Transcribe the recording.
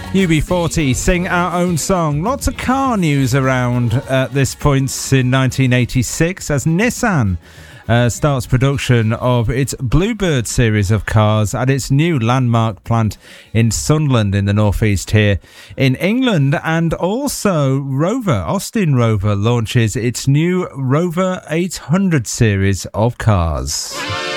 UB40, Sing Our Own Song. Lots of car news around at this point in 1986 as Nissan starts production of its Bluebird series of cars at its new landmark plant in Sunderland in the northeast here in England. And also Austin Rover launches its new Rover 800 series of cars.